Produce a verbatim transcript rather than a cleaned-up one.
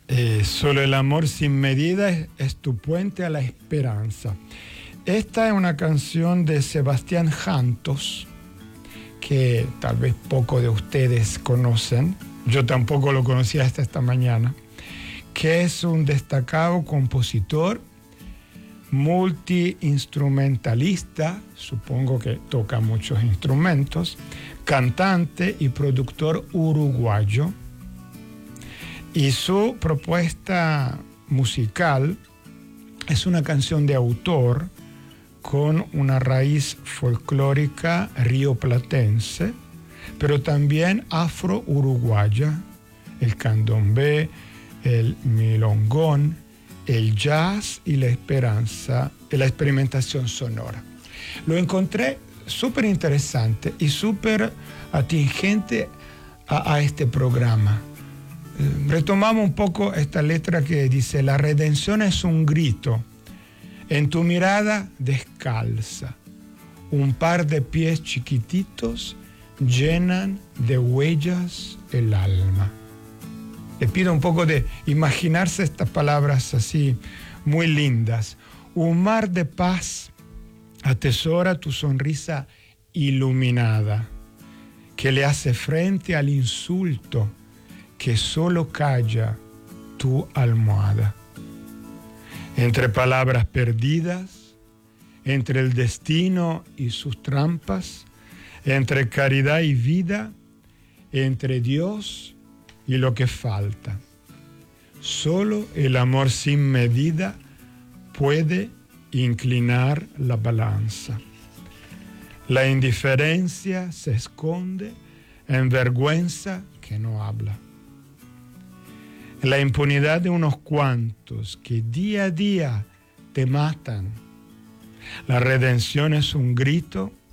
Eh, solo el amor sin medida es, es tu puente a la esperanza. Esta es una canción de Sebastián Jantos, que tal vez pocos de ustedes conocen. Yo tampoco lo conocía hasta esta mañana. Que es un destacado compositor, multiinstrumentalista, supongo que toca muchos instrumentos, cantante y productor uruguayo. Y su propuesta musical es una canción de autor con una raíz folclórica rioplatense, pero también afro-uruguaya, el candombe, el milongón, el jazz y la esperanza, la experimentación sonora. Lo encontré súper interesante y súper atingente a, a este programa. Retomamos un poco esta letra que dice: la redención es un grito, en tu mirada descalza, un par de pies chiquititos llenan de huellas el alma. Le pido un poco de imaginarse estas palabras así, muy lindas. Un mar de paz atesora tu sonrisa iluminada, que le hace frente al insulto que solo calla tu almohada. Entre palabras perdidas, entre el destino y sus trampas, entre caridad y vida, entre Dios y lo que falta. Solo el amor sin medida puede inclinar la balanza. La indiferencia se esconde en vergüenza que no habla. La impunidad de unos cuantos que día a día te matan. La redención es un grito